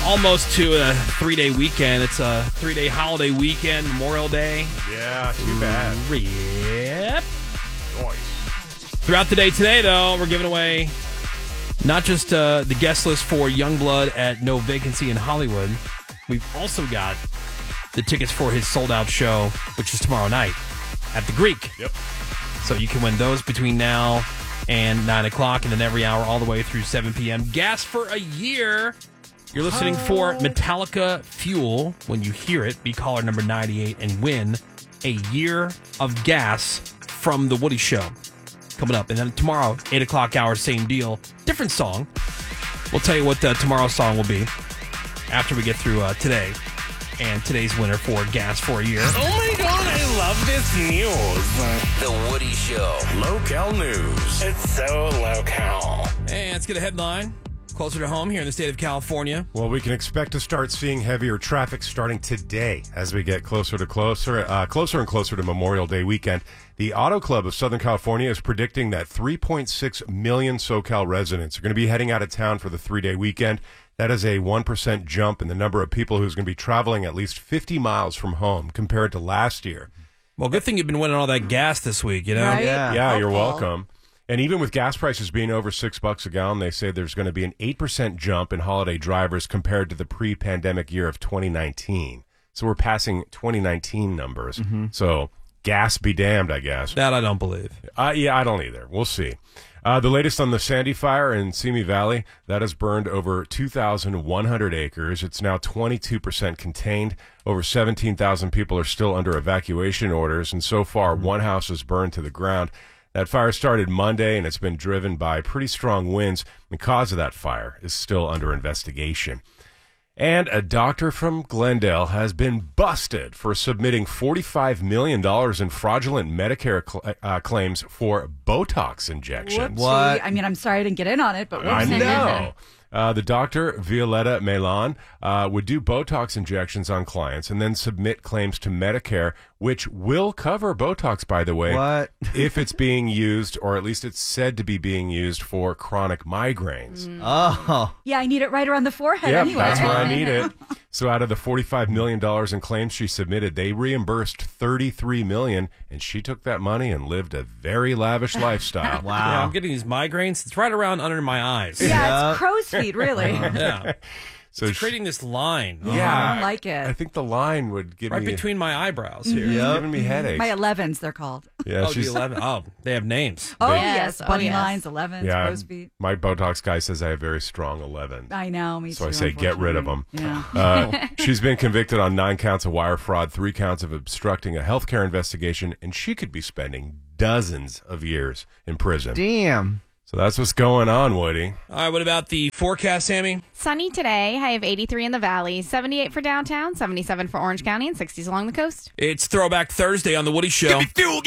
Almost to a 3-day weekend. It's a 3-day holiday weekend, Memorial Day. Yeah, too bad. Yep. Nice. Throughout the day today, though, we're giving away not just the guest list for Youngblood at No Vacancy in Hollywood. We've also got the tickets for his sold-out show, which is tomorrow night at the Greek. Yep. So you can win those between now and 9 o'clock, and then every hour all the way through 7 p.m. Gas for a year. You're listening for Metallica Fuel. When you hear it, be caller number 98 and win a year of gas from The Woody Show. Coming up. And then tomorrow, 8 o'clock hour, same deal. Different song. We'll tell you what tomorrow's song will be after we get through today. And today's winner for gas for a year. Oh my God, I love this news. The Woody Show. Local news. It's so local. And let's get a headline. Closer to home here in the state of California. Well, we can expect to start seeing heavier traffic starting today as we get closer and closer to Memorial Day weekend. The Auto Club of Southern California is predicting that 3.6 million SoCal residents are going to be heading out of town for the 3-day weekend. That is a 1% jump in the number of people who's going to be traveling at least 50 miles from home compared to last year. Well, good thing you've been winning all that gas this week, you know? Right? Yeah, you're welcome. And even with gas prices being over $6 a gallon, they say there's going to be an 8% jump in holiday drivers compared to the pre-pandemic year of 2019. So we're passing 2019 numbers. Mm-hmm. So gas be damned, I guess. That I don't believe. Yeah, I don't either. We'll see. The latest on the Sandy Fire in Simi Valley, that has burned over 2,100 acres. It's now 22% contained. Over 17,000 people are still under evacuation orders, and so far, one house is burned to the ground. That fire started Monday, and it's been driven by pretty strong winds. The cause of that fire is still under investigation. And a doctor from Glendale has been busted for submitting $45 million in fraudulent Medicare claims for Botox injections. Whoopsie. I mean, I'm sorry I didn't get in on it, but I whoopsie. know. The doctor, Violetta Melan, would do Botox injections on clients and then submit claims to Medicare, which will cover Botox, by the way, if it's being used, or at least it's said to be being used for chronic migraines. Oh. Yeah, I need it right around the forehead anyway. That's where I need it. So out of the $45 million in claims she submitted, they reimbursed $33 million, and she took that money and lived a very lavish lifestyle. Wow. Yeah, I'm getting these migraines. It's right around under my eyes. Yeah, it's crow's feet, really. Yeah. So it's creating this line. Yeah. I don't like it. I think the line would give right me... between my eyebrows here. It's giving me headaches. My 11s, they're called. Yeah, the 11. Oh, they have names. Oh, Yes. yes. Bunny Oh, yes. lines, 11s, crow's feet. My Botox guy says I have very strong 11. I know, me too. So I say get rid of them. Yeah. She's been convicted on 9 counts of wire fraud, 3 counts of obstructing a healthcare investigation, and she could be spending dozens of years in prison. Damn. So that's what's going on, Woody. All right, what about the forecast, Sammy? Sunny today. High of 83 in the valley, 78 for downtown, 77 for Orange County, and 60s along the coast. It's Throwback Thursday on The Woody Show.